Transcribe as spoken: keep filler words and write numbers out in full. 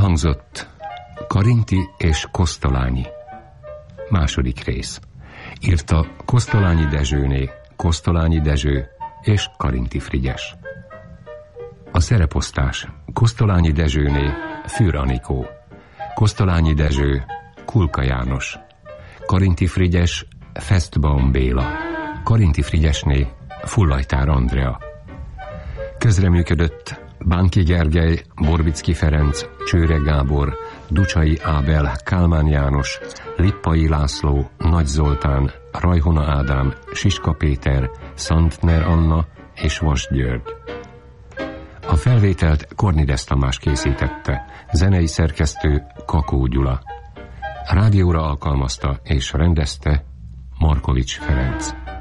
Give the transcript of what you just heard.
Elhangzott Karinti és Kosztolányi. Második rész. Írta Kosztolányi Dezsőné, Kosztolányi Dezső és Karinti Frigyes. A szereposztás: Kosztolányi Dezsőné Fűr Anikó, Kosztolányi Dezső Kulka János, Karinti Frigyes Festbaum Béla, Karinti Frigyesné Fullajtár Andrea. Közreműködött Bánki Gergely, Borbicki Ferenc, Csőre Gábor, Ducsai Ábel, Kálmán János, Lippai László, Nagy Zoltán, Rajhona Ádám, Siska Péter, Szantner Anna és Vas György. A felvételt Kornides Tamás készítette, zenei szerkesztő Kakó Gyula. Rádióra alkalmazta és rendezte Markovics Ferenc.